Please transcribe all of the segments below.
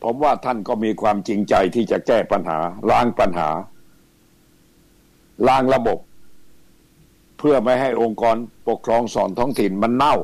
ผมว่าท่านก็มีความจริงใจที่จะแก้ปัญหาล้างปัญหาล้างระบบเพื่อไม่ให้องค์กรปกครองส่วนท้องถิ่นมันเน่า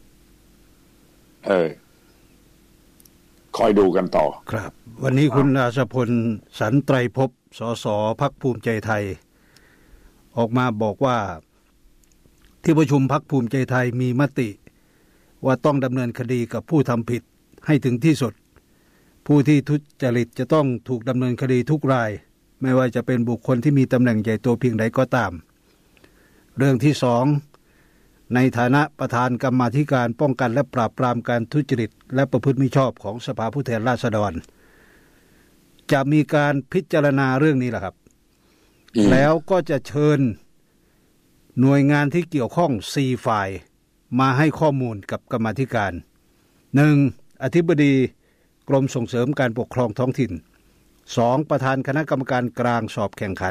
คอยดูกันต่อครับวันนี้คุณราชพลสันไตรภพสสพรรคภูมิใจไทยออกมาบอกว่าที่ประชุมพรรคภูมิใจไทยมีมติว่าต้องดำเนินคดีกับผู้ทำผิดให้ถึงที่สุดผู้ที่ทุจริตจะต้องถูกดำเนินคดีทุกรายไม่ว่าจะเป็นบุคคลที่มีตำแหน่งใหญ่โตเพียงใดก็ตามเรื่องที่2ในฐานะประธานกรรมาธิการป้องกันและปราบปรามการทุจริตและประพฤติมิชอบของสภาผู้แทนราษฎรจะมีการพิจารณาเรื่องนี้แหละครับแล้วก็จะเชิญหน่วยงานที่เกี่ยวข้อง4ฝ่ายมาให้ข้อมูลกับกรรมาธิการ 1. อธิบดีกรมส่งเสริมการปกครองท้องถิ่น 2. ประธานคณะกรรมการกลางสอบแข่งขัน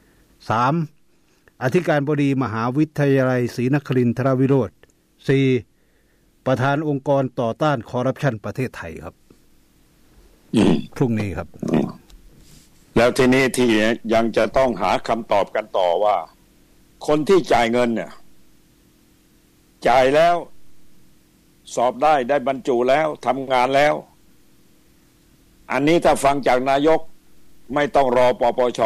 3. อธิการบดีมหาวิทยาลัยศรีนครินทรวิโรธ 4. ประธานองค์กรต่อต้านคอร์รัปชันประเทศไทยครับพรุ่งนี้ครับแล้วทีนี้ที่ยังจะต้องหาคำตอบกันต่อว่าคนที่จ่ายเงินเนี่ยจ่ายแล้วสอบได้บรรจุแล้วทำงานแล้วอันนี้ถ้าฟังจากนายกไม่ต้องรอปปช.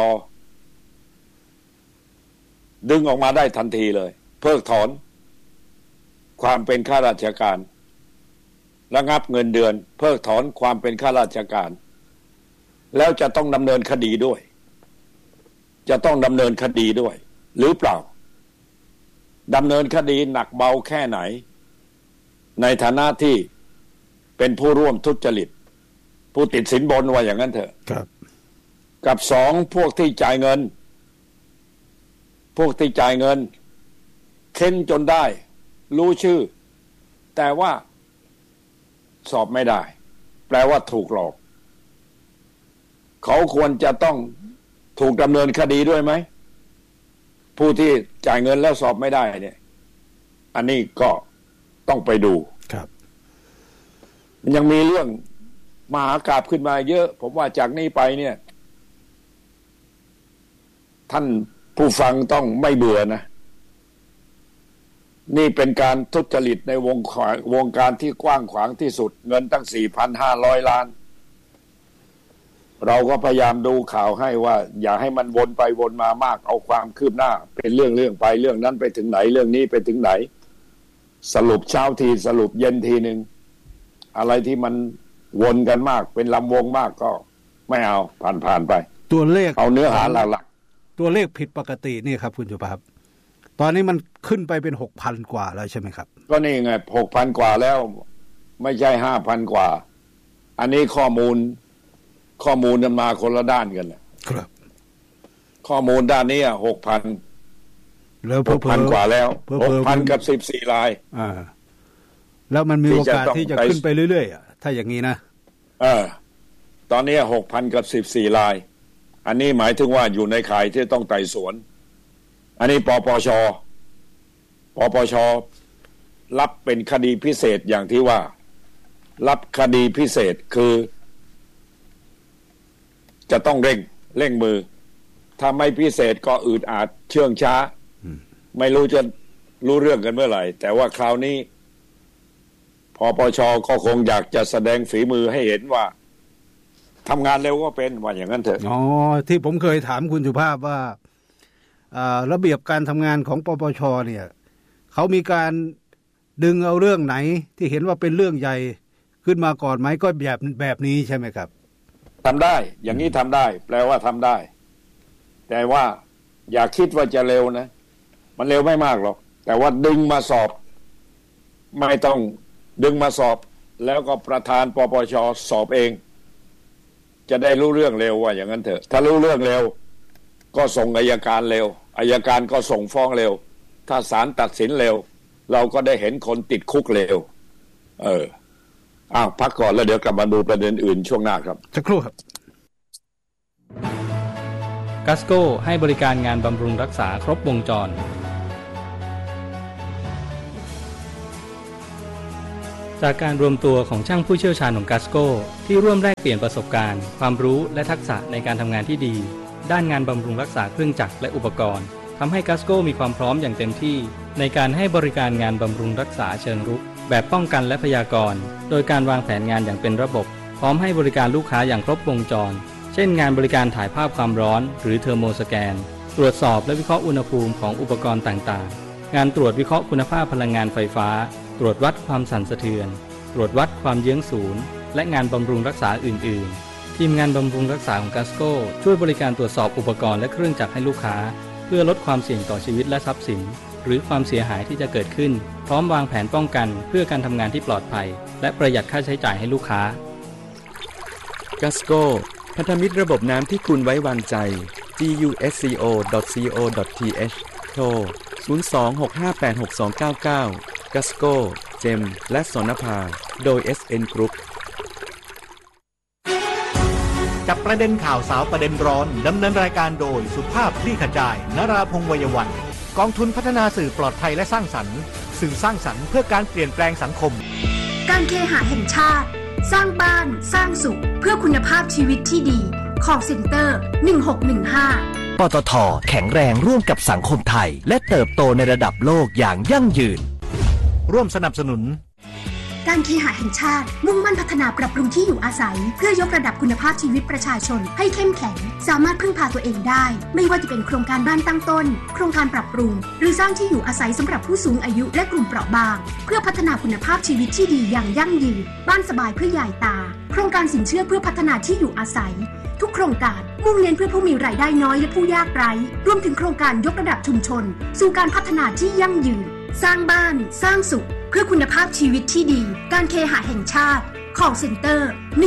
ดึงออกมาได้ทันทีเลยเพิกถอนความเป็นข้าราชการระงับเงินเดือนเพิกถอนความเป็นข้าราชการแล้วจะต้องดำเนินคดีด้วยจะต้องดำเนินคดีด้วยหรือเปล่าดำเนินคดีหนักเบาแค่ไหนในฐานะที่เป็นผู้ร่วมทุจริตผู้ติดสินบนว่าอย่างนั้นเถอะกับ2พวกที่จ่ายเงินเค้นจนได้รู้ชื่อแต่ว่าสอบไม่ได้แปลว่าถูกหลอกเขาควรจะต้องถูกดำเนินคดีด้วยไหมผู้ที่จ่ายเงินแล้วสอบไม่ได้เนี่ยอันนี้ก็ต้องไปดูครับมันยังมีเรื่องมหากาพย์ขึ้นมาเยอะผมว่าจากนี้ไปเนี่ยท่านผู้ฟังต้องไม่เบื่อนะนี่เป็นการทุจริตในวงการที่กว้างขวางที่สุดเงินตั้ง 4,500 ล้านเราก็พยายามดูข่าวให้ว่าอย่าให้มันวนไปวนมามากเอาความคืบหน้าเป็นเรื่องไปเรื่องนั้นไปถึงไหนเรื่องนี้ไปถึงไหนสรุปเช้าทีสรุปเย็นทีนึงอะไรที่มันวนกันมากเป็นลำวงมากก็ไม่เอาผ่านไปตัวเลขเอาเนื้อหาหลักๆตัวเลขผิดปกตินี่ครับคุณสุภาพตอนนี้มันขึ้นไปเป็น 6,000 กว่าแล้วใช่ไหมครับก็นี่ไง 6,000 กว่าแล้วไม่ใช่ 5,000 กว่าอันนี้ข้อมูลมันมาคนละด้านกันครับข้อมูลด้านนี้6,000 แล้ว 6,000 กว่าแล้ว 6,000 กับ14รายแล้วมันมีโอกาสที่จะขึ้นไปเรื่อยๆถ้าอย่างนี้นะตอนนี้ 6,000 กับ14รายอันนี้หมายถึงว่าอยู่ในข่ายที่ต้องไต่สวนอันนี้ปปชรับเป็นคดีพิเศษอย่างที่ว่ารับคดีพิเศษคือจะต้องเร่งมือถ้าไม่พิเศษก็อืดอาดเชื่องช้าไม่รู้จะรู้เรื่องกันเมื่อไหร่แต่ว่าคราวนี้ปปชก็คงอยากจะแสดงฝีมือให้เห็นว่าทำงานเร็วก็เป็นว่าอย่างนั้นเถอะที่ผมเคยถามคุณสุภาพว่าระเบียบการทำงานของปปชเนี่ยเขามีการดึงเอาเรื่องไหนที่เห็นว่าเป็นเรื่องใหญ่ขึ้นมาก่อนไหมก็แบบนี้ใช่ไหมครับทำได้อย่างนี้ทำได้แปลว่าทำได้แต่ว่าอย่าคิดว่าจะเร็วนะมันเร็วไม่มากหรอกแต่ว่าดึงมาสอบไม่ต้องดึงมาสอบแล้วก็ประธานปปชสอบเองจะได้รู้เรื่องเร็วว่าอย่างนั้นเถอะถ้ารู้เรื่องเร็วก็ส่งอัยการเร็วอัยการก็ส่งฟ้องเร็วถ้าศาลตัดสินเร็วเราก็ได้เห็นคนติดคุกเร็วพักก่อนแล้วเดี๋ยวกลับมาดูประเด็นอื่นช่วงหน้าครับสักครู่ครับกัสโก้ให้บริการงานบำรุงรักษาครบวงจรจากการรวมตัวของช่างผู้เชี่ยวชาญของกัสโก้ที่ร่วมแลกเปลี่ยนประสบการณ์ความรู้และทักษะในการทำงานที่ดีด้านงานบำรุงรักษาเครื่องจักรและอุปกรณ์ทำให้กัสโก้มีความพร้อมอย่างเต็มที่ในการให้บริการงานบำรุงรักษาเชิงรุกแบบป้องกันและพยากรณ์โดยการวางแผนงานอย่างเป็นระบบพร้อมให้บริการลูกค้าอย่างครบวงจรเช่นงานบริการถ่ายภาพความร้อนหรือเทอร์โมสแกนตรวจสอบและวิเคราะห์อุณหภูมิของอุปกรณ์ต่างๆงานตรวจวิเคราะห์คุณภาพพลังงานไฟฟ้าตรวจวัดความสั่นสะเทือนตรวจวัดความเยื้องศูนย์และงานบำรุงรักษาอื่นๆทีมงานบำรุงรักษาของกัสโก้ช่วยบริการตรวจสอบอุปกรณ์และเครื่องจักรให้ลูกค้าเพื่อลดความเสี่ยงต่อชีวิตและทรัพย์สินหรือความเสียหายที่จะเกิดขึ้นพร้อมวางแผนป้องกันเพื่อการทำงานที่ปลอดภัยและประหยัดค่าใช้จ่ายให้ลูกค้ากัสโก้พันธมิตรระบบน้ำที่คุณไว้วางใจ gusco.co.th โทร 026586299 กัสโก้เจมและสนภาโดย SN Group จับประเด็นข่าวสาวประเด็นร้อนดำเนินรายการโดยสุภาพคลี่ขจายนราพงษ์วัยวันกองทุนพัฒนาสื่อปลอดภัยและสร้างสรรค์สื่อสร้างสรรค์เพื่อการเปลี่ยนแปลงสังคมการเคหะแห่งชาติสร้างบ้านสร้างสุขเพื่อคุณภาพชีวิตที่ดีcall center 1615 ปตท.แข็งแรงร่วมกับสังคมไทยและเติบโตในระดับโลกอย่างยั่งยืนร่วมสนับสนุนการเคหะแห่งชาติมุ่งมั่นพัฒนาปรับปรุงที่อยู่อาศัยเพื่อยกระดับคุณภาพชีวิตประชาชนให้เข้มแข็งสามารถพึ่งพาตัวเองได้ไม่ว่าจะเป็นโครงการบ้านตั้งต้นโครงการปรับปรุงหรือสร้างที่อยู่อาศัยสำหรับผู้สูงอายุและกลุ่มเปราะบางเพื่อพัฒนาคุณภาพชีวิตที่ดีอย่างยั่งยืนบ้านสบายเพื่อยายตาโครงการสินเชื่อเพื่อพัฒนาที่อยู่อาศัยทุกโครงการมุ่งเน้นเพื่อผู้มีรายได้น้อยและผู้ยากไร้รวมถึงโครงการยกระดับชุมชนสู่การพัฒนาที่ยั่งยืนสร้างบ้านสร้างสุขเพื่อคุณภาพชีวิตที่ดีการเคหะแห่งชาติ call center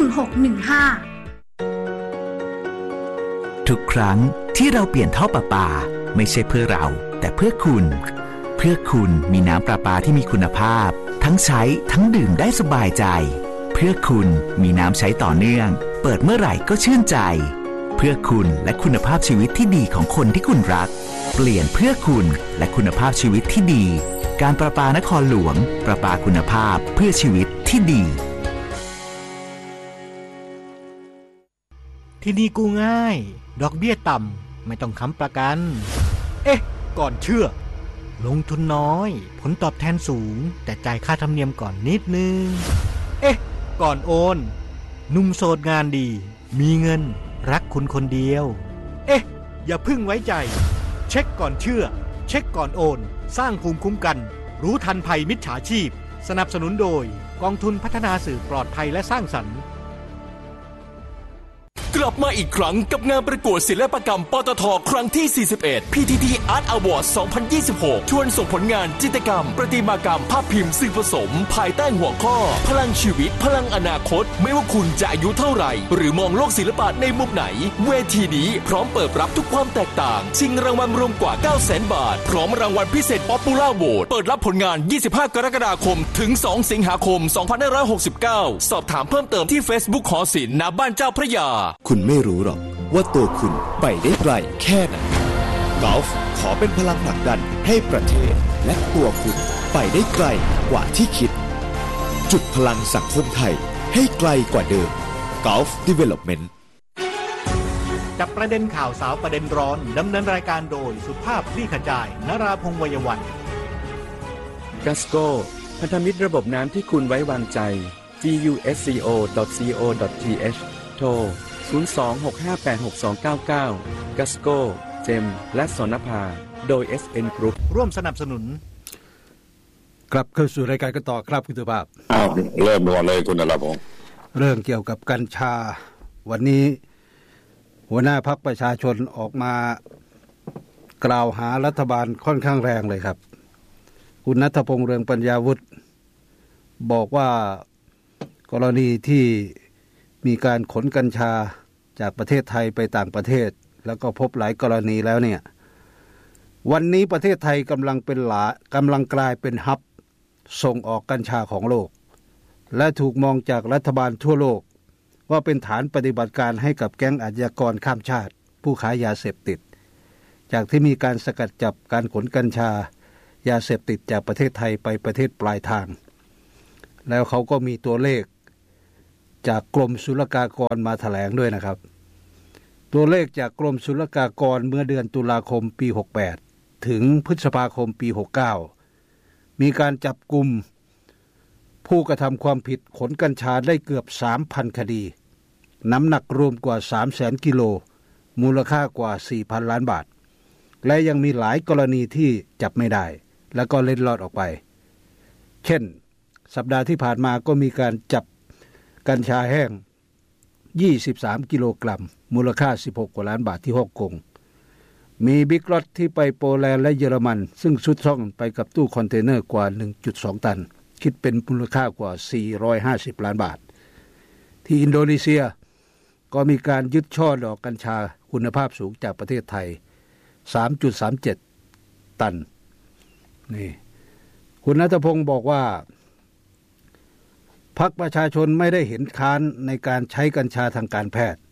1615 ทุกครั้งที่เราเปลี่ยนท่อประปาไม่ใช่เพื่อเราแต่เพื่อคุณมีน้ำประปาที่มีคุณภาพทั้งใช้ทั้งดื่มได้สบายใจเพื่อคุณมีน้ำใช้ต่อเนื่องเปิดเมื่อไหร่ก็ชื่นใจเพื่อคุณและคุณภาพชีวิตที่ดีของคนที่คุณรักเปลี่ยนเพื่อคุณและคุณภาพชีวิตที่ดีการประปานครหลวงประปาคุณภาพเพื่อชีวิตที่ดีที่นี่กู้ง่ายดอกเบี้ยต่ำไม่ต้องค้ำประกันก่อนเชื่อลงทุนน้อยผลตอบแทนสูงแต่จ่ายค่าธรรมเนียมก่อนนิดนึงก่อนโอนหนุ่มโสดงานดีมีเงินรักคุณคนเดียวอย่าพึ่งไว้ใจเช็คก่อนเชื่อเช็คก่อนโอนสร้างภูมิคุ้มกันรู้ทันภัยมิจฉาชีพสนับสนุนโดยกองทุนพัฒนาสื่อปลอดภัยและสร้างสรรค์กลับมาอีกครั้งกับงานประกวดศิลปกรรมปตท.ครั้งที่ 41 PTT Art Award 2026 ชวนส่งผลงานจิตรกรรมประติมากรรมภาพพิมพ์สื่อผสมภายใต้หัวข้อพลังชีวิตพลังอนาคตไม่ว่าคุณจะอายุเท่าไหร่หรือมองโลกศิลปะในมุมไหนเวทีนี้พร้อมเปิดรับทุกความแตกต่างชิงรางวัลรวมกว่า 900,000 บาทพร้อมรางวัลพิเศษ Popular Vote เปิดรับผลงาน 25 กรกฎาคมถึง 2 สิงหาคม 2569 สอบถามเพิ่มเติมที่ Facebook หอศิลป์ณบ้านเจ้าพระยาคุณไม่รู้หรอกว่าตัวคุณไปได้ไกลแค่ไหนกอล์ฟขอเป็นพลังผลักดันให้ประเทศและตัวคุณไปได้ไกลกว่าที่คิดจุดพลังสังคมไทยให้ไกลกว่าเดิม Gulf Development จับประเด็นข่าวสาวประเด็นร้อนดำเนินรายการโดยสุภาพคลี่ขจายนราพงษ์วัยวันกัสโก้พันธมิตรระบบน้ำที่คุณไว้วางใจ gusco.co.th โทร026586299 กัสโก้เจมและสนภาโดย SN Group ร่วมสนับสนุนกลับเข้าสู่รายการกันต่อครับคุณสุภาพเริ่มก่อนเลยคุณนรพงษ์เรื่องเกี่ยวกับกัญชาวันนี้หัวหน้าพรรคประชาชนออกมากล่าวหารัฐบาลค่อนข้างแรงเลยครับคุณณัฐพงษ์เรืองปัญญาวุฒิบอกว่ากรณีที่มีการขนกัญชาจากประเทศไทยไปต่างประเทศแล้วก็พบหลายกรณีแล้วเนี่ยวันนี้ประเทศไทยกำลังกลายเป็นฮับส่งออกกัญชาของโลกและถูกมองจากรัฐบาลทั่วโลกว่าเป็นฐานปฏิบัติการให้กับแก๊งอาชญากรข้ามชาติผู้ขายยาเสพติดจากที่มีการสกัดจับการขนกัญชายาเสพติดจากประเทศไทยไปประเทศปลายทางแล้วเขาก็มีตัวเลขจากกรมศุลกากรมาแถลงด้วยนะครับตัวเลขจากกรมศุลกากรเมื่อเดือนตุลาคมปี68ถึงพฤษภาคมปี69มีการจับกุมผู้กระทำความผิดขนกัญชาได้เกือบ 3,000 คดีน้ำหนักรวมกว่า 300,000 กิโลมูลค่ากว่า 4,000 ล้านบาทและยังมีหลายกรณีที่จับไม่ได้แล้วก็เล็ดลอดออกไปเช่นสัปดาห์ที่ผ่านมาก็มีการจับกัญชาแห้ง23 กิโลกรัมมูลค่า 16 กว่าล้านบาทที่ฮ่องกงมีบิ๊กล็อตที่ไปโปแลนด์และเยอรมันซึ่งซุดซ่องไปกับตู้คอนเทนเนอร์กว่า 1.2 ตันคิดเป็นมูลค่ากว่า450ล้านบาทที่อินโดนีเซียก็มีการยึดช่อดอกกัญชาคุณภาพสูงจากประเทศไทย 3.37 ตันนี่คุณณัฐพงศ์บอกว่าพรรคประชาชนไม่ได้เห็นค้านในการใช้กัญชาทางการแพทย์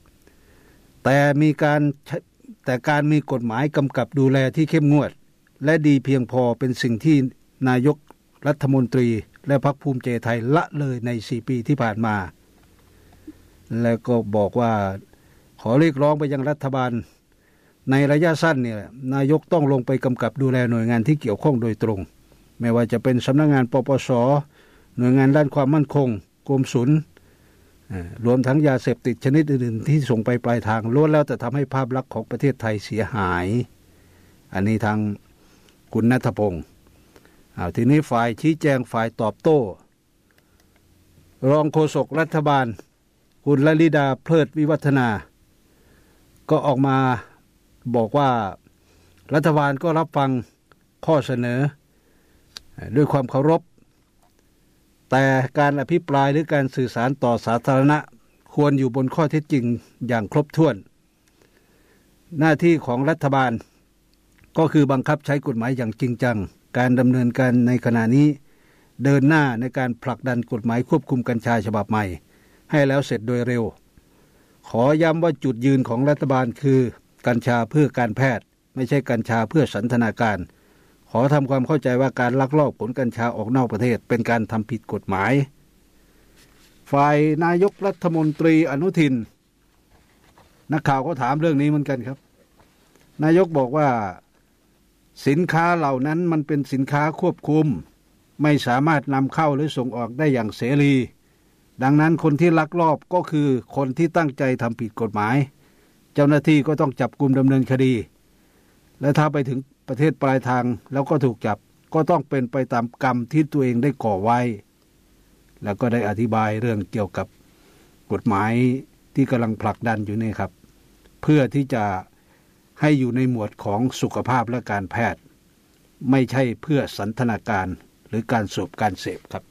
แต่การมีกฎหมายกำกับดูแลที่เข้มงวดและดีเพียงพอเป็นสิ่งที่นายกรัฐมนตรีและพรรคภูมิใจไทยละเลยใน4 ปีที่ผ่านมาแล้วก็บอกว่าขอเรียกร้องไปยังรัฐบาลในระยะสั้นเนี่ยนายกต้องลงไปกำกับดูแลหน่วยงานที่เกี่ยวข้องโดยตรงไม่ว่าจะเป็นสำนักงานปปส.หน่วยงานด้านความมั่นคงกรมศุลรวมทั้งยาเสพติดชนิดอื่นๆที่ส่งไปปลายทางล้วนแล้วแต่ทำให้ภาพลักษณ์ของประเทศไทยเสียหายอันนี้ทางคุณณัฐพงศ์ทีนี้ฝ่ายชี้แจงฝ่ายตอบโต้รองโฆษกรัฐบาลคุณลลิดาเพลิดวิวัฒนาก็ออกมาบอกว่ารัฐบาลก็รับฟังข้อเสนอด้วยความเคารพแต่การอภิปรายหรือการสื่อสารต่อสาธารณะควรอยู่บนข้อเท็จจริงอย่างครบถ้วนหน้าที่ของรัฐบาลก็คือบังคับใช้กฎหมายอย่างจริงจังการดำเนินการในขณะนี้เดินหน้าในการผลักดันกฎหมายควบคุมกัญชาฉบับใหม่ให้แล้วเสร็จโดยเร็วขอย้ำว่าจุดยืนของรัฐบาลคือกัญชาเพื่อการแพทย์ไม่ใช่กัญชาเพื่อสันทนาการขอทำความเข้าใจว่าการลักลอบขนกัญชาออกนอกประเทศเป็นการทำผิดกฎหมายฝ่ายนายกรัฐมนตรีอนุทินนักข่าวก็ถามเรื่องนี้เหมือนกันครับนายกบอกว่าสินค้าเหล่านั้นมันเป็นสินค้าควบคุมไม่สามารถนำเข้าหรือส่งออกได้อย่างเสรีดังนั้นคนที่ลักลอบก็คือคนที่ตั้งใจทำผิดกฎหมายเจ้าหน้าที่ก็ต้องจับกุมดำเนินคดีและถ้าไปถึงประเทศปลายทางแล้วก็ถูกจับก็ต้องเป็นไปตามกรรมที่ตัวเองได้ก่อไว้แล้วก็ได้อธิบายเรื่องเกี่ยวกับกฎหมายที่กำลังผลักดันอยู่นี่ครับเพื่อที่จะให้อยู่ในหมวดของสุขภาพและการแพทย์ไม่ใช่เพื่อสันทนาการหรือการสูบการเสพครับ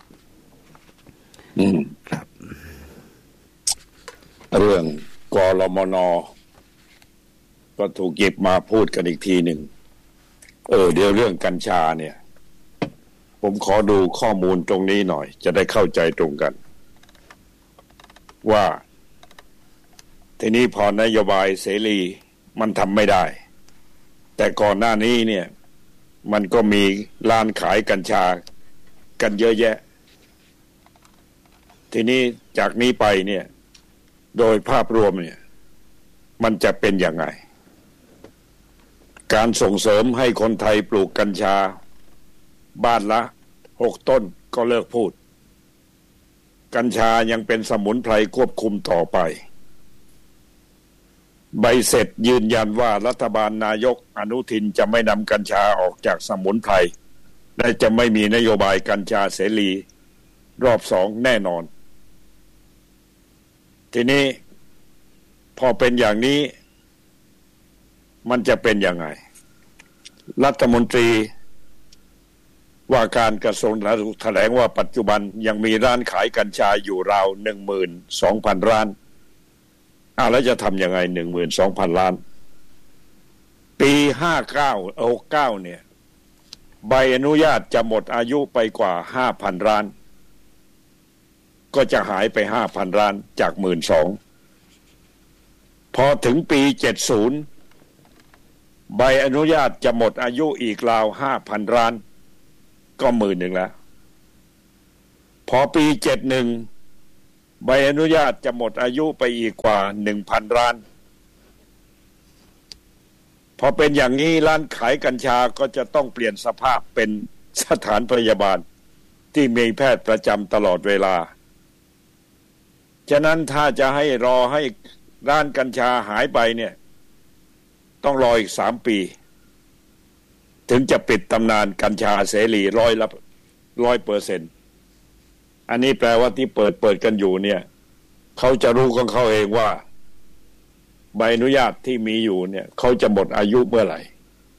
ครับเรื่องกลมน.ก็ถูกหยิบมาพูดกันอีกทีหนึ่งเดี๋ยวเรื่องกัญชาเนี่ยผมขอดูข้อมูลตรงนี้หน่อยจะได้เข้าใจตรงกันว่าทีนี้พอนโยบายเสรีมันทำไม่ได้แต่ก่อนหน้านี้เนี่ยมันก็มีร้านขายกัญชากันเยอะแยะทีนี้จากนี้ไปเนี่ยโดยภาพรวมเนี่ยมันจะเป็นยังไงการส่งเสริมให้คนไทยปลูกกัญชาบ้านละ6 ต้นก็เลิกพูดกัญชายังเป็นสมุนไพรควบคุมต่อไปใบเสร็จยืนยันว่ารัฐบาลนายกอนุทินจะไม่นำกัญชาออกจากสมุนไพรและจะไม่มีนโยบายกัญชาเสรีรอบ2แน่นอนทีนี้พอเป็นอย่างนี้มันจะเป็นยังไงรัฐมนตรีว่าการกระทรวงสาธารณสุขแถลงว่าปัจจุบันยังมีร้านขายกัญชาอยู่ราว 12,000 ร้านแล้วจะทำยังไง 12,000 ล้านปี69เนี่ยใบอนุญาตจะหมดอายุไปกว่า 5,000 ร้านก็จะหายไป 5,000 ล้านจาก 12,000 พอถึงปี70ใบอนุญาตจะหมดอายุอีกราว 5,000 ล้านก็10,000 แล้วพอปี71ใบอนุญาตจะหมดอายุไปอีกกว่า 1,000 ร้านพอเป็นอย่างนี้ร้านขายกัญชาก็จะต้องเปลี่ยนสภาพเป็นสถานพยาบาลที่มีแพทย์ประจำตลอดเวลาฉะนั้นถ้าจะให้รอให้ร้านกัญชาหายไปเนี่ยต้องรออีก3 ปีถึงจะปิดตำนานกัญชาเสรี100%อันนี้แปลว่าที่เปิดกันอยู่เนี่ยเขาจะรู้ของเขาเองว่าใบอนุญาตที่มีอยู่เนี่ยเขาจะหมดอายุเมื่อไหร่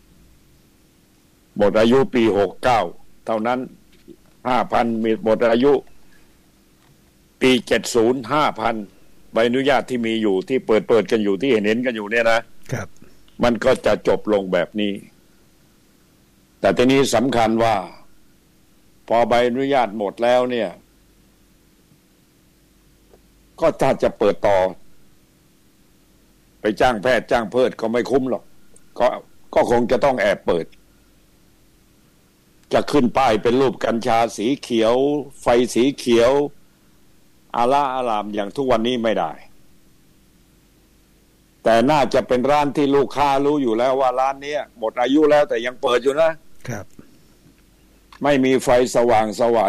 หมดอายุปี69เท่านั้น 5,000 มีหมดอายุปี70 5,000ใบอนุญาตที่มีอยู่ที่เปิดกันอยู่ที่เห็นกันอยู่เนี่ยนะครับมันก็จะจบลงแบบนี้แต่ทีนี้สำคัญว่าพอใบอนุญาตหมดแล้วเนี่ยก็ถ้าจะเปิดต่อไปจ้างแพทย์จ้างเพิดก็ไม่คุ้มหรอกก็คงจะต้องแอบเปิดจะขึ้นป้ายเป็นรูปกัญชาสีเขียวไฟสีเขียวอาลามอย่างทุกวันนี้ไม่ได้แต่น่าจะเป็นร้านที่ลูกค้ารู้อยู่แล้วว่าร้านนี้หมดอายุแล้วแต่ยังเปิดอยู่นะครับไม่มีไฟสว่างไสว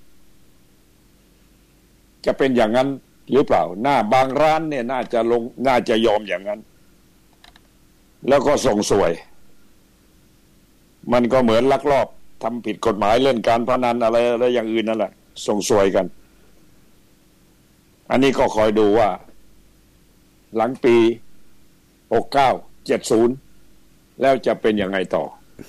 จะเป็นอย่างนั้นหรือเปล่าหน้าบางร้านเนี่ยน่าจะยอมอย่างนั้นแล้วก็ส่งสวยมันก็เหมือนลักลอบทำผิดกฎหมายเล่นการพนันอะไรอย่างอื่นนั่นแหละส่งสวยกันอันนี้ก็คอยดูว่าหลังปี69 70แล้วจะเป็นยังไงต่อ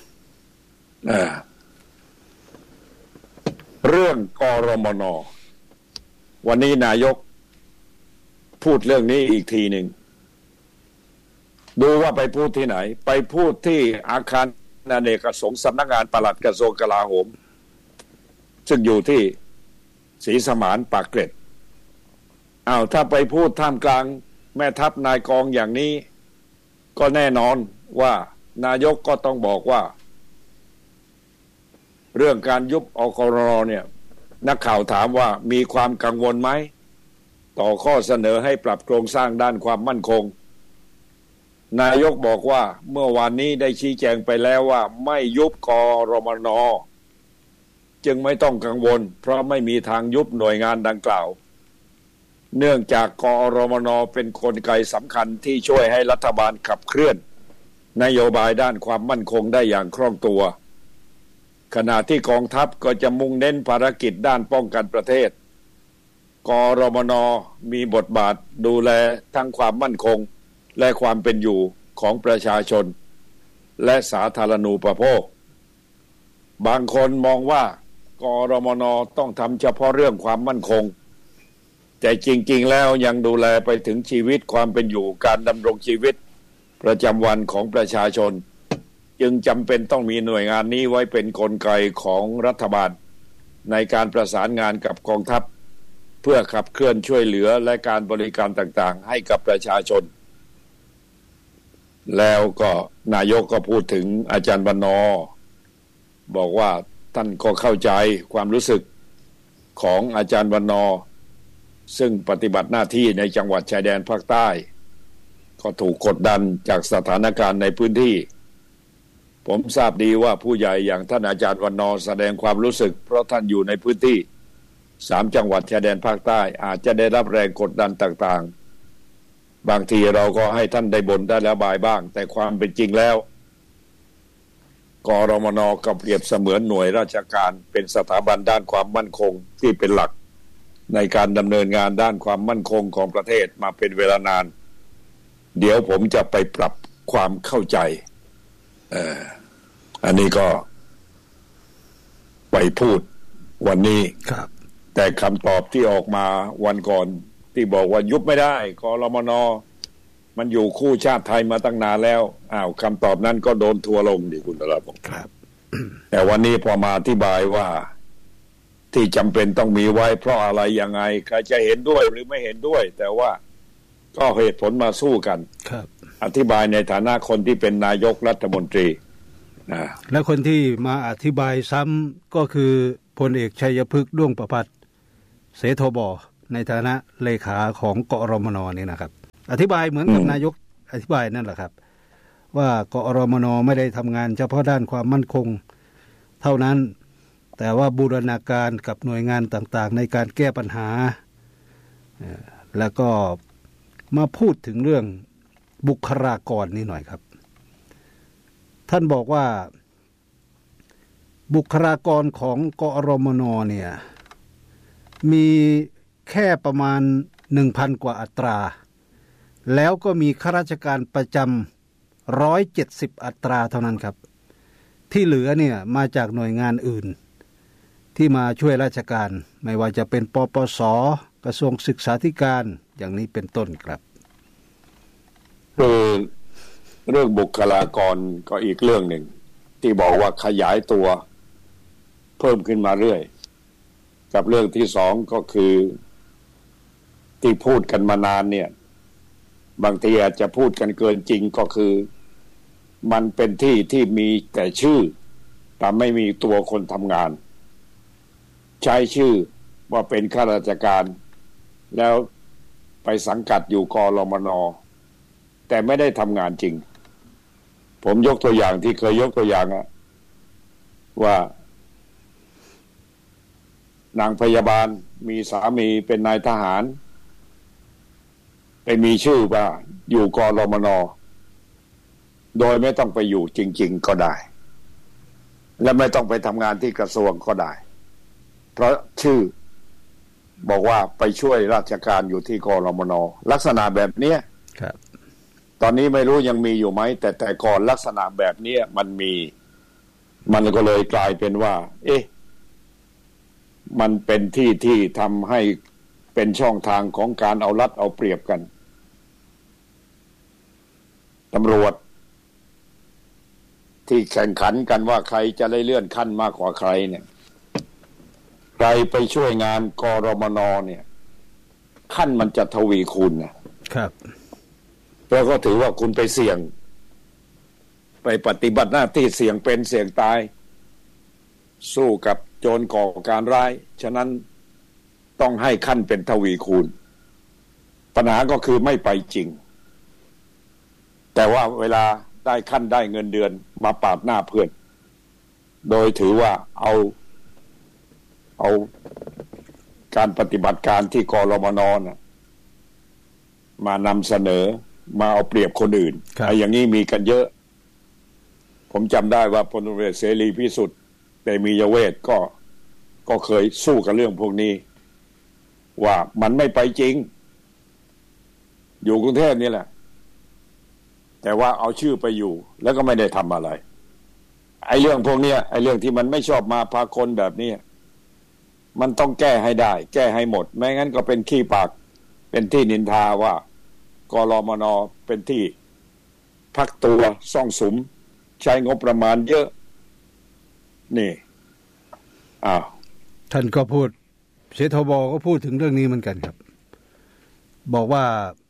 เรื่องกรมน.วันนี้นายกพูดเรื่องนี้อีกทีหนึ่งดูว่าไปพูดที่ไหนไปพูดที่อาคารอเนกประสงค์สำนักงานปลัดกระทรวงกลาโหมซึ่งอยู่ที่ศรีสมานปากเกร็ดถ้าไปพูดท่ามกลางแม่ทัพนายกองอย่างนี้ก็แน่นอนว่านายกก็ต้องบอกว่าเรื่องการยุบอกรน.เนี่ยนักข่าวถามว่ามีความกังวลไหมต่อข้อเสนอให้ปรับโครงสร้างด้านความมั่นคงนายกบอกว่าเมื่อวานนี้ได้ชี้แจงไปแล้วว่าไม่ยุบกรมน.จึงไม่ต้องกังวลเพราะไม่มีทางยุบหน่วยงานดังกล่าวเนื่องจากกรมน.เป็นกลไกสำคัญที่ช่วยให้รัฐบาลขับเคลื่อนนโยบายด้านความมั่นคงได้อย่างคล่องตัวขณะที่กองทัพก็จะมุ่งเน้นภารกิจด้านป้องกันประเทศกรมน.มีบทบาทดูแลทั้งความมั่นคงและความเป็นอยู่ของประชาชนและสาธารณูปโภคบางคนมองว่ากรมน.ต้องทำเฉพาะเรื่องความมั่นคงแต่จริงๆแล้วยังดูแลไปถึงชีวิตความเป็นอยู่การดำรงชีวิตประจำวันของประชาชนจึงจำเป็นต้องมีหน่วยงานนี้ไว้เป็นกลไกของรัฐบาลในการประสานงานกับกองทัพเพื่อขับเคลื่อนช่วยเหลือและการบริการต่างๆให้กับประชาชนแล้วก็นายกก็พูดถึงอาจารย์วรรณบอกว่าท่านก็เข้าใจความรู้สึกของอาจารย์วรรณซึ่งปฏิบัติหน้าที่ในจังหวัดชายแดนภาคใต้ก็ถูกกดดันจากสถานการณ์ในพื้นที่ผมทราบดีว่าผู้ใหญ่อย่างท่านอาจารย์วรรณแสดงความรู้สึกเพราะท่านอยู่ในพื้นที่3จังหวัดชายแดนภาคใต้อาจจะได้รับแรงกดดันต่างๆบางทีเราก็ให้ท่านได้บ่นได้ระบายบ้างแต่ความเป็นจริงแล้วกรมน.ก็เปรียบเสมือนหน่วยราชการเป็นสถาบันด้านความมั่นคงที่เป็นหลักในการดำเนินงานด้านความมั่นคงของประเทศมาเป็นเวลานานเดี๋ยวผมจะไปปรับความเข้าใจอันนี้ก็ไปพูดวันนี้ครับแต่คำตอบที่ออกมาวันก่อนที่บอกว่ายุบไม่ได้กรมน.มันอยู่คู่ชาติไทยมาตั้งนานแล้วคำตอบนั้นก็โดนทัวลงดิคุณตลาดผมครับแต่วันนี้พอมาอธิบายว่าที่จำเป็นต้องมีไว้เพราะอะไรยังไงใครจะเห็นด้วยหรือไม่เห็นด้วยแต่ว่าก็เหตุผลมาสู้กันครับอธิบายในฐานะคนที่เป็นนายกรัฐมนตรีและคนที่มาอธิบายซ้ำก็คือพลเอกชัยพฤกษ์ด้วงประภัสเสโทบในฐานะเลขาของกรมนนี่นะครับอธิบายเหมือนกับนายกอธิบายนั่นแหละครับว่ากรมนไม่ได้ทำงานเฉพาะด้านความมั่นคงเท่านั้นแต่ว่าบูรณาการกับหน่วยงานต่างๆในการแก้ปัญหาแล้วก็มาพูดถึงเรื่องบุคลากรนี่หน่อยครับท่านบอกว่าบุคลากรของกรมนเนี่ยมีแค่ประมาณ 1,000 กว่าอัตราแล้วก็มีข้าราชการประจำ170อัตราเท่านั้นครับที่เหลือเนี่ยมาจากหน่วยงานอื่นที่มาช่วยราชการไม่ว่าจะเป็นปปส.กระทรวงศึกษาธิการอย่างนี้เป็นต้นครับเรื่องบุคลากรก็อีกเรื่องหนึ่งที่บอกว่าขยายตัวเพิ่มขึ้นมาเรื่อยกับเรื่องที่สองก็คือที่พูดกันมานานเนี่ยบางทีอาจจะพูดกันเกินจริงก็คือมันเป็นที่ที่มีแต่ชื่อแต่ไม่มีตัวคนทำงานใช้ชื่อว่าเป็นข้าราชการแล้วไปสังกัดอยู่กรมน.แต่ไม่ได้ทำงานจริงผมยกตัวอย่างที่เคยยกตัวอย่างว่านางพยาบาลมีสามีเป็นนายทหารไปมีชื่อว่าอยู่กรมน.โดยไม่ต้องไปอยู่จริงๆก็ได้และไม่ต้องไปทำงานที่กระทรวงก็ได้เพราะชื่อบอกว่าไปช่วยราชการอยู่ที่กรมน.ลักษณะแบบนี้ครับตอนนี้ไม่รู้ยังมีอยู่ไหมแต่ก่อนลักษณะแบบนี้มันก็เลยกลายเป็นว่ามันเป็นที่ทำให้เป็นช่องทางของการเอารัดเอาเปรียบกันตำรวจที่แข่งขันกันว่าใครจะได้เลื่อนขั้นมากกว่าใครเนี่ยใครไปช่วยงานกรมน.เนี่ยขั้นมันจะทวีคูณนะครับเพราะก็ถือว่าคุณไปเสี่ยงไปปฏิบัติหน้าที่เสี่ยงเป็นเสี่ยงตายสู้กับโจรก่อการร้ายฉะนั้นต้องให้ขั้นเป็นทวีคูณปัญหาก็คือไม่ไปจริงแต่ว่าเวลาได้ขั้นได้เงินเดือนมาปาดหน้าเพื่อนโดยถือว่าเอาการปฏิบัติการที่กรมน.มานำเสนอมาเอาเปรียบคนอื่นไอ้อย่างนี้มีกันเยอะผมจำได้ว่าพลตำรวจเอกเสรีพิสุทธิ์เตมียเวทก็เคยสู้กับเรื่องพวกนี้ว่ามันไม่ไปจริงอยู่กรุงเทพนี่แหละแต่ว่าเอาชื่อไปอยู่แล้วก็ไม่ได้ทำอะไรไอ้เรื่องพวกนี้ไอ้เรื่องที่มันไม่ชอบมาพากลแบบนี้มันต้องแก้ให้ได้แก้ให้หมดไม่งั้นก็เป็นขี้ปากเป็นที่นินทาว่ากรมน.เป็นที่พักตัวซ่องสุมใช้งบประมาณเยอะนี่ท่านก็พูดเสทบก็พูดถึงเรื่องนี้เหมือนกันครับบอกว่า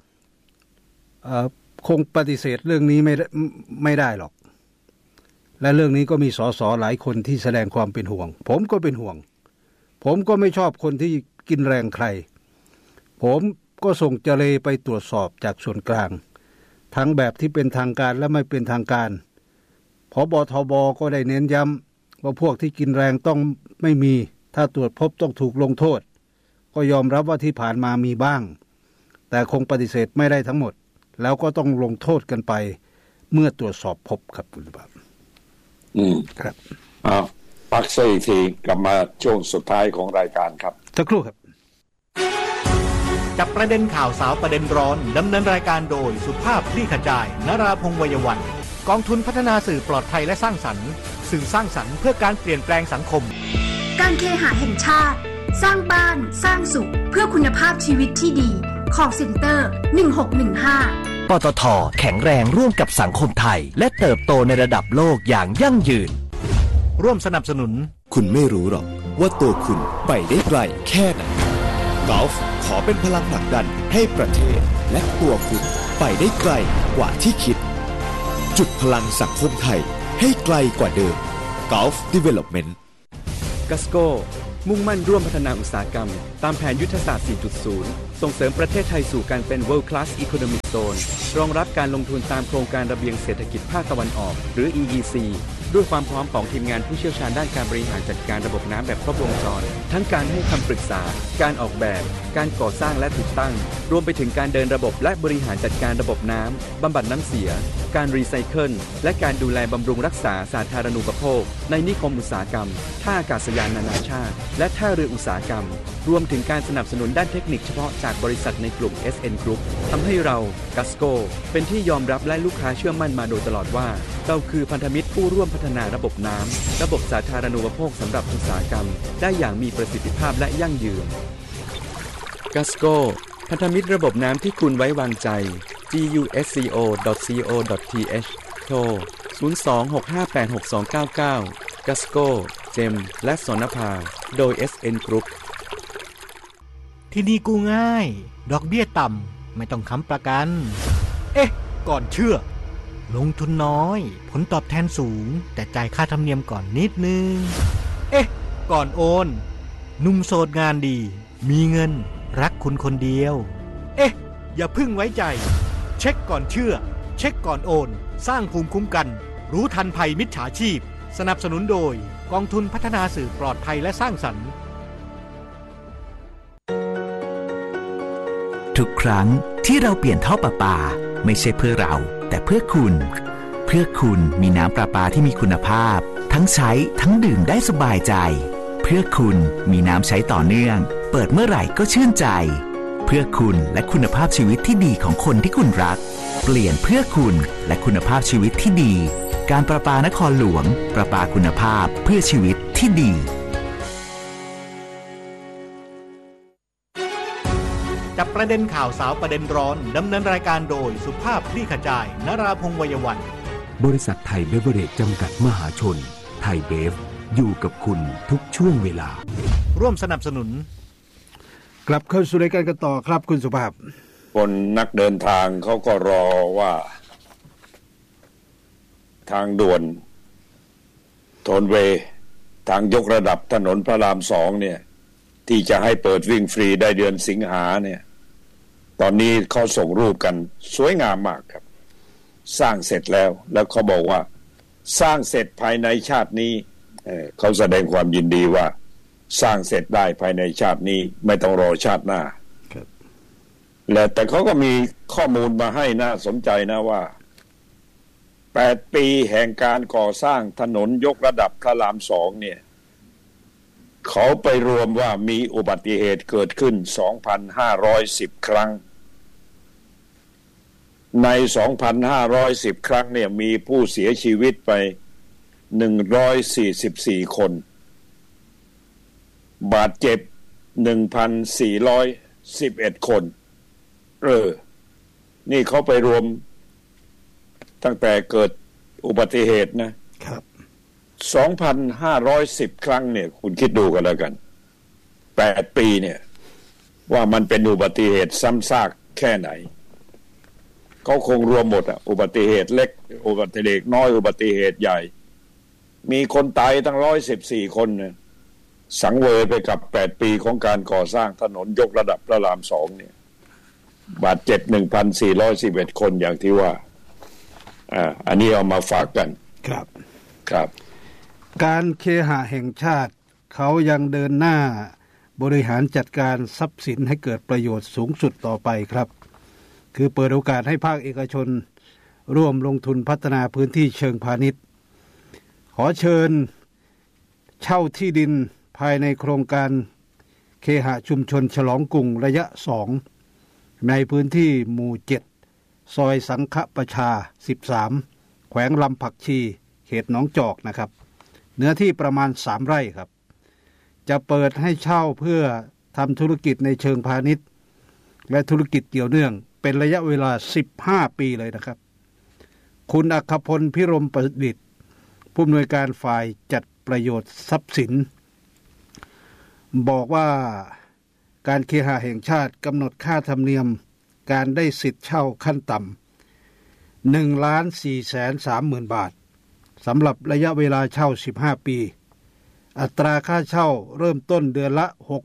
คงปฏิเสธเรื่องนี้ไม่ได้หรอกและเรื่องนี้ก็มีสสหลายคนที่แสดงความเป็นห่วงผมก็เป็นห่วงผมก็ไม่ชอบคนที่กินแรงใครผมก็ส่งเจเลไปตรวจสอบจากส่วนกลางทั้งแบบที่เป็นทางการและไม่เป็นทางการผบ.ทบ.ก็ได้เน้นย้ำว่าพวกที่กินแรงต้องไม่มีถ้าตรวจพบต้องถูกลงโทษก็ยอมรับว่าที่ผ่านมามีบ้างแต่คงปฏิเสธไม่ได้ทั้งหมดแล้วก็ต้องลงโทษกันไปเมื่อตรวจสอบพบครับคุณครับครับพักสักทีกลับมาช่วงสุดท้ายของรายการครับสักครู่ครับจับประเด็นข่าวสาวประเด็นร้อนดำเนินรายการโดยสุภาพคลี่ขจายนราพงษ์วัยวันกองทุนพัฒนาสื่อปลอดภัยและสร้างสรรค์สื่อสร้างสรรค์เพื่อการเปลี่ยนแปลงสังคมการเคหะแห่งชาติสร้างบ้านสร้างสุขเพื่อคุณภาพชีวิตที่ดี Call Center 1615 ปตท.แข็งแรงร่วมกับสังคมไทยและเติบโตในระดับโลกอย่างยั่งยืนร่วมสนับสนุนคุณไม่รู้หรอกว่าตัวคุณไปได้ไกลแค่ไหนกอล์ฟขอเป็นพลังผลักดันให้ประเทศและตัวคุณไปได้ไกลกว่าที่คิดจุดพลังสังคมไทยให้ไกลกว่าเดิม Gulf Development Gasco มุ่งมั่นร่วมพัฒนาอุตสาหกรรมตามแผนยุทธศาสตร์ 4.0 ส่งเสริมประเทศไทยสู่การเป็น World Class Economic Zone รองรับการลงทุนตามโครงการระเบียงเศรษฐกิจภาคตะวันออกหรือ EEC ด้วยความพร้อมของทีมงานผู้เชี่ยวชาญด้านการบริหารจัดการระบบน้ำแบบครบวงจรทั้งการให้คำปรึกษาการออกแบบการก่อสร้างและติดตั้งรวมไปถึงการเดินระบบและบริหารจัดการระบบน้ำบำบัดน้ำเสียการรีไซเคิลและการดูแลบำรุงรักษาสาธารณูปโภคในนิคมอุตสาหกรรมท่าอากาศยานนานาชาติและท่าเรืออุตสาหกรรมรวมถึงการสนับสนุนด้านเทคนิคเฉพาะจากบริษัทในกลุ่ม SN Group ทำให้เรากัสโกเป็นที่ยอมรับและลูกค้าเชื่อมั่นมาโดยตลอดว่าเราคือพันธมิตรผู้ร่วมพัฒนาระบบน้ำระบบสาธารณูปโภคสำหรับอุตสาหกรรมได้อย่างมีประสิทธิภาพและยั่งยืนกัสโกพันธมิตรระบบน้ำที่คุณไว้วางใจ gusco.co.th โทร 02-658-6299 กัสโกเจมและสนภาโดย SN Group ที่นี่กู้ง่ายดอกเบี้ยต่ำไม่ต้องค้ำประกันก่อนเชื่อลงทุนน้อยผลตอบแทนสูงแต่จ่ายค่าธรรมเนียมก่อนนิดนึงก่อนโอนหนุ่มโสดงานดีมีเงินรักคุณคนเดียวอย่าพึ่งไว้ใจเช็คก่อนเชื่อเช็คก่อนโอนสร้างภูมิคุ้มกันรู้ทันภัยมิจฉาชีพสนับสนุนโดยกองทุนพัฒนาสื่อปลอดภัยและสร้างสรรค์ทุกครั้งที่เราเปลี่ยนท่อประปาไม่ใช่เพื่อเราแต่เพื่อคุณมีน้ำประปาที่มีคุณภาพทั้งใช้ทั้งดื่มได้สบายใจเพื่อคุณมีน้ำใช้ต่อเนื่องเปิดเมื่อไหร่ก็ชื่นใจเพื่อคุณและคุณภาพชีวิตที่ดีของคนที่คุณรักเปลี่ยนเพื่อคุณและคุณภาพชีวิตที่ดีการประปานครหลวงประปาคุณภาพเพื่อชีวิตที่ดีจับประเด็นข่าวสาวประเด็นร้อนดำเนินรายการโดยสุภาพคลี่ขจายนราพงษ์วัยวันบริษัทไทยเบเวอเรจจำกัดมหาชนไทยเบฟอยู่กับคุณทุกช่วงเวลาร่วมสนับสนุนกลับเข้าสู่รายการกันต่อครับคุณสุภาพคนนักเดินทางเขาก็รอว่าทางด่วนโทนเวย์ทางยกระดับถนนพระราม2เนี่ยที่จะให้เปิดวิ่งฟรีได้เดือนสิงหาเนี่ยตอนนี้เขาส่งรูปกันสวยงามมากครับสร้างเสร็จแล้วเขาบอกว่าสร้างเสร็จภายในชาตินี้เขาแสดงความยินดีว่าสร้างเสร็จได้ภายในชาตินี้ไม่ต้องรอชาติหน้าแต่เขาก็มีข้อมูลมาให้น่าสนใจนะว่า8 ปีแห่งการก่อสร้างถนนยกระดับพระราม2เนี่ยเขาไปรวมว่ามีอุบัติเหตุเกิดขึ้น 2,510 ครั้งใน 2,510 ครั้งเนี่ยมีผู้เสียชีวิตไป144 คนบาดเจ็บ 1,411 คนนี่เขาไปรวมตั้งแต่เกิดอุบัติเหตุนะครับ 2,510 ครั้งเนี่ยคุณคิดดูกันแล้วกัน8 ปีเนี่ยว่ามันเป็นอุบัติเหตุซ้ำซากแค่ไหนเขาคงรวมหมดอุบัติเหตุเล็กอุบัติเหตุน้อยอุบัติเหตุใหญ่มีคนตายตั้ง114 คนเนี่ยสังเวยไปกับ8 ปีของการก่อสร้างถนนยกระดับพระราม2เนี่ยบาดเจ็บ 1,411 คนอย่างที่ว่าอันนี้เอามาฝากกันครับการเคหะแห่งชาติเขายังเดินหน้าบริหารจัดการทรัพย์สินให้เกิดประโยชน์สูงสุดต่อไปครับคือเปิดโอกาสให้ภาคเอกชนร่วมลงทุนพัฒนาพื้นที่เชิงพาณิชย์ขอเชิญเช่าที่ดินภายในโครงการเคหะชุมชนฉลองกรุงระยะ2ในพื้นที่หมู่7ซอยสังฆประชา13แขวงลำผักชีเขตหนองจอกนะครับเนื้อที่ประมาณ3 ไร่ครับจะเปิดให้เช่าเพื่อทำธุรกิจในเชิงพาณิชย์และธุรกิจเกี่ยวเนื่องเป็นระยะเวลา15 ปีเลยนะครับคุณอัครพลพิรมประดิษฐ์ผู้อำนวยการฝ่ายจัดประโยชน์ทรัพย์สินบอกว่าการเคหะแห่งชาติกำหนดค่าธรรมเนียมการได้สิทธิ์เช่าขั้นต่ำ 1,430,000 บาทสำหรับระยะเวลาเช่า15 ปีอัตราค่าเช่าเริ่มต้นเดือนละ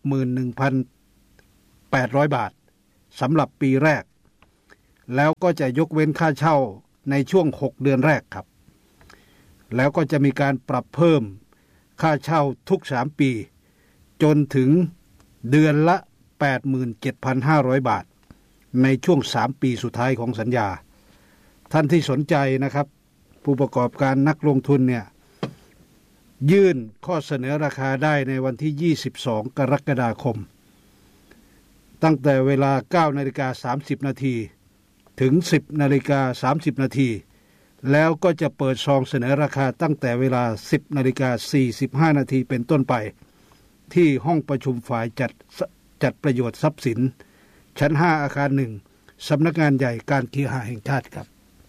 61,800 บาทสำหรับปีแรกแล้วก็จะยกเว้นค่าเช่าในช่วง6เดือนแรกครับแล้วก็จะมีการปรับเพิ่มค่าเช่าทุก3ปีจนถึงเดือนละ 87,500 บาทในช่วง3ปีสุดท้ายของสัญญาท่านที่สนใจนะครับผู้ประกอบการนักลงทุนเนี่ยยื่นข้อเสนอราคาได้ในวันที่22กรกฎาคมตั้งแต่เวลา 9:30 นาทีถึง 10:30 นาทีแล้วก็จะเปิดซองเสนอราคาตั้งแต่เวลา 10:45 นาทีเป็นต้นไปที่ห้องประชุมฝ่ายจัดประโยชน์ทรัพย์สินชั้น5อาคาร1สำนักงานใหญ่การเคหะแห่งชาติครับ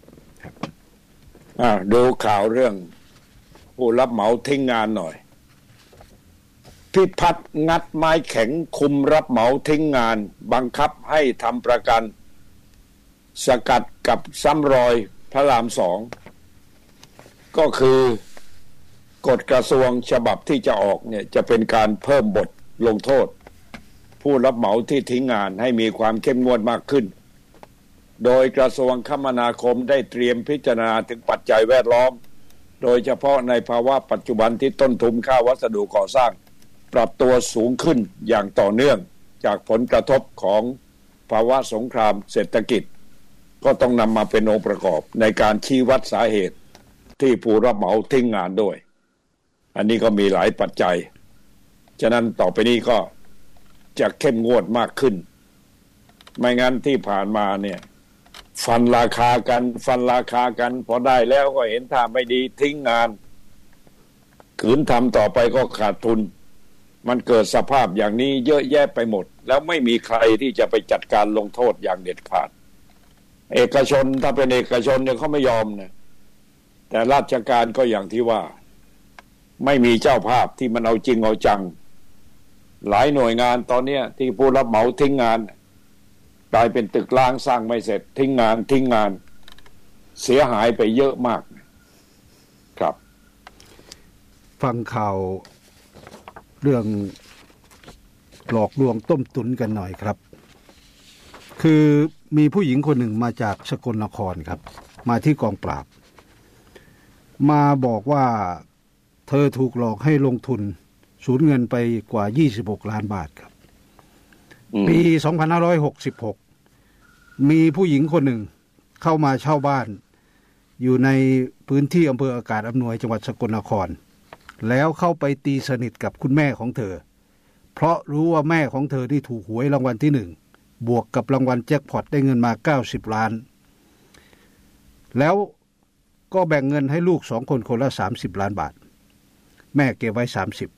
ดูข่าวเรื่องผู้รับเหมาทิ้งงานหน่อยพิพัฒน์งัดไม้แข็งคุมรับเหมาทิ้งงานบังคับให้ทำประกันสกัดกับซ้ำรอยพระราม2ก็คือกฎกระทรวงฉบับที่จะออกเนี่ยจะเป็นการเพิ่มบทลงโทษผู้รับเหมาที่ทิ้งงานให้มีความเข้มงวดมากขึ้นโดยกระทรวงคมนาคมได้เตรียมพิจารณาถึงปัจจัยแวดล้อมโดยเฉพาะในภาวะปัจจุบันที่ต้นทุนค่าวัสดุก่อสร้างปรับตัวสูงขึ้นอย่างต่อเนื่องจากผลกระทบของภาวะสงครามเศรษฐกิจก็ต้องนำมาเป็นองค์ประกอบในการชี้วัดสาเหตุที่ผู้รับเหมาทิ้งงานด้วยอันนี้ก็มีหลายปัจจัยฉะนั้นต่อไปนี้ก็จะเข้มงวดมากขึ้นไม่งั้นที่ผ่านมาเนี่ยฟันราคากันพอได้แล้วก็เห็นท่าไม่ดีทิ้งงานขืนทำต่อไปก็ขาดทุนมันเกิดสภาพอย่างนี้เยอะแยะไปหมดแล้วไม่มีใครที่จะไปจัดการลงโทษอย่างเด็ดขาดเอกชนถ้าเป็นเอกชนเนี่ยเขาไม่ยอมนะแต่ราชการก็อย่างที่ว่าไม่มีเจ้าภาพที่มันเอาจริงเอาจังหลายหน่วยงานตอนนี้ที่ผู้รับเหมาทิ้งงานกลายเป็นตึกร้างสร้างไม่เสร็จทิ้งงานเสียหายไปเยอะมากครับฟังข่าวเรื่องหลอกลวงต้มตุ๋นกันหน่อยครับคือมีผู้หญิงคนหนึ่งมาจากสกลนครครับมาที่กองปราบมาบอกว่าเธอถูกหลอกให้ลงทุนสูญเงินไปกว่า26ล้านบาทครับปี2566มีผู้หญิงคนหนึ่งเข้ามาเช่าบ้านอยู่ในพื้นที่อำเภออากาศอำนวยจังหวัดสกลนครแล้วเข้าไปตีสนิทกับคุณแม่ของเธอเพราะรู้ว่าแม่ของเธอที่ถูกหวยรางวัลที่1บวกกับรางวัลแจ็คพอตได้เงินมา90ล้านแล้วก็แบ่งเงินให้ลูก2คนคนละ30ล้านบาทแม่เก็บไว้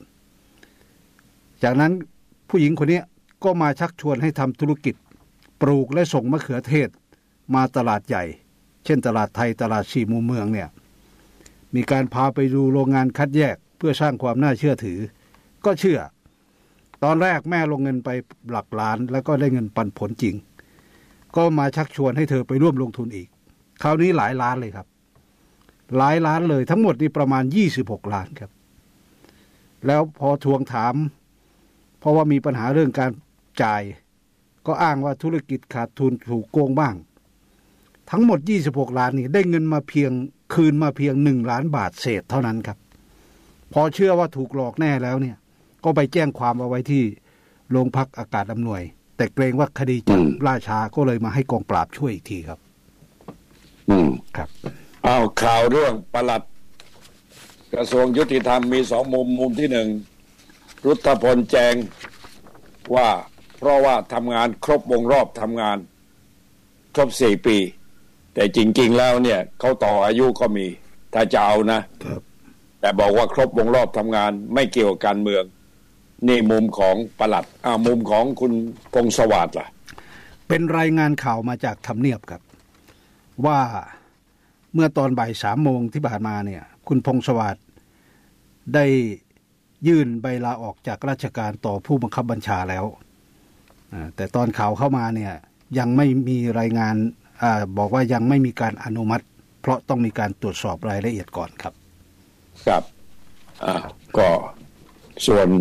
30จากนั้นผู้หญิงคนนี้ก็มาชักชวนให้ทำธุรกิจปลูกและส่งมะเขือเทศมาตลาดใหญ่เช่นตลาดไทยตลาด4มุมเมืองเนี่ยมีการพาไปดูโรงงานคัดแยกเพื่อสร้างความน่าเชื่อถือก็เชื่อตอนแรกแม่ลงเงินไปหลักล้านแล้วก็ได้เงินปันผลจริงก็มาชักชวนให้เธอไปร่วมลงทุนอีกคราวนี้หลายล้านเลยครับหลายล้านเลยทั้งหมดนี่ประมาณ26ล้านครับแล้วพอทวงถามเพราะว่ามีปัญหาเรื่องการจ่ายก็อ้างว่าธุรกิจขาดทุนถูกโกงบ้างทั้งหมด26ล้านนี่ได้เงินมาคืนมาเพียง1ล้านบาทเศษเท่านั้นครับพอเชื่อว่าถูกหลอกแน่แล้วเนี่ยก็ไปแจ้งความเอาไว้ที่โรงพักอากาศอำนวยแต่เกรงว่าคดีจะล่าช้าก็เลยมาให้กองปราบช่วยอีกทีครับครับข่าวเรื่องปลัดกระทรวงยุติธรรมมี2มุมที่1รุทธพลแจงว่าเพราะว่าทำงานครบวงรอบทำงานครบ4ปีแต่จริงๆแล้วเนี่ยเขาต่ออายุก็มีถ้าจะเอานะครับแต่บอกว่าครบวงรอบทำงานไม่เกี่ยวกับการเมืองนี่มุมของปลัดมุมของคุณพงษ์สวัสดิ์ล่ะเป็นรายงานข่าวมาจากทำเนียบครับว่าเมื่อตอนบ่าย 3 โมงที่ผ่านมาเนี่ยคุณพงษ์สวัสดิ์ได้ยื่นใบลาออกจากราชการต่อผู้บังคับบัญชาแล้วแต่ตอนข่าวเข้ามาเนี่ยยังไม่มีรายงานบอกว่ายังไม่มีการอนุมัติเพราะต้องมีการตรวจสอบรายละเอียดก่อนครับครับก็ส่วน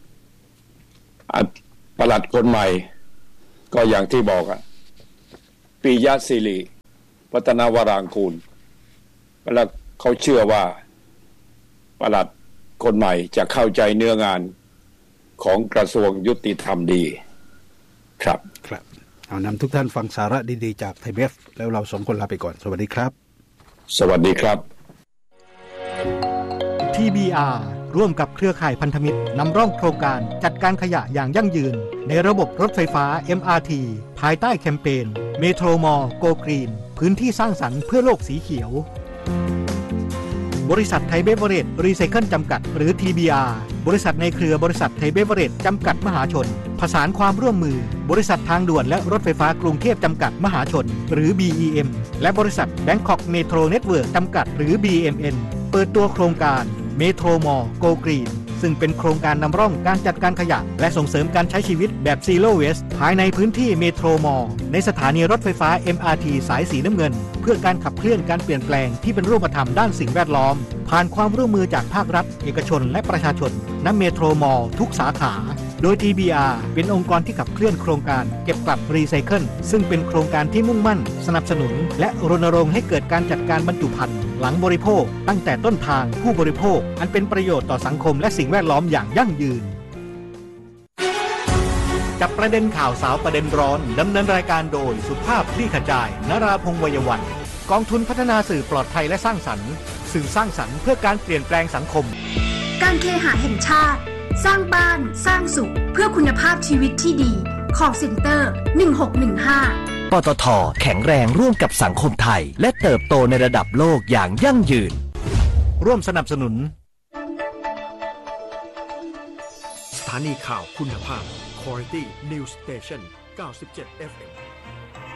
ปลัดคนใหม่ก็อย่างที่บอกปิยะศิริวัฒนวรางกูลแล้วเขาเชื่อว่าปลัดคนใหม่จะเข้าใจเนื้องานของกระทรวงยุติธรรมดีครับครับเอานำทุกท่านฟังสาระดีๆจากไทยเบฟแล้วเราสองคนลาไปก่อนสวัสดีครับสวัสดีครับ TBR ร่วมกับเครือข่ายพันธมิตรนำร่องโครงการจัดการขยะอย่างยั่งยืนในระบบรถไฟฟ้า MRT ภายใต้แคมเปญเมโทรมอลโกกรีนพื้นที่สร้างสรรค์เพื่อโลกสีเขียวบริษัทไทยเบเวอเรจรีไซเคิลจำกัดหรือ TBR บริษัทในเครือบริษัทไทยเบเวอเรจจำกัดมหาชนผสานความร่วมมือบริษัททางด่วนและรถไฟฟ้ากรุงเทพจำกัดมหาชนหรือ BEM และบริษัท Bangkok Metro Network จำกัดหรือ BMN เปิดตัวโครงการเมโทรมอลโกกรีนซึ่งเป็นโครงการนำร่องการจัดการขยะและส่งเสริมการใช้ชีวิตแบบ Zero Waste ภายในพื้นที่เมโทรมอลในสถานีรถไฟฟ้า MRT สายสีน้ำเงินเพื่อการขับเคลื่อนการเปลี่ยนแปลงที่เป็นรูปธรรมด้านสิ่งแวดล้อมผ่านความร่วมมือจากภาครัฐเอกชนและประชาชนณเมโทรมอลทุกสาขาโดย TBR เป็นองค์กรที่ขับเคลื่อนโครงการเก็บกลับรีไซเคิลซึ่งเป็นโครงการที่มุ่งมั่นสนับสนุนและรณรงค์ให้เกิดการจัดการบรรจุภัณฑ์หลังบริโภคตั้งแต่ต้นทางผู้บริโภคอันเป็นประโยชน์ต่อสังคมและสิ่งแวดล้อมอย่างยั่งยืนจับประเด็นข่าวสาวประเด็นร้อนดำเนินรายการโดยสุภาพคลี่ขจายนราพงษ์วัยวันกองทุนพัฒนาสื่อปลอดภัยและสร้างสรรค์สื่อสร้างสรรค์เพื่อการเปลี่ยนแปลงสังคมการเคหะแห่งชาติสร้างบ้านสร้างสุขเพื่อคุณภาพชีวิตที่ดี Call Center 1615 ปตท.แข็งแรงร่วมกับสังคมไทยและเติบโตในระดับโลกอย่างยั่งยืนร่วมสนับสนุนสถานีข่าวคุณภาพ Quality News Station 97 FM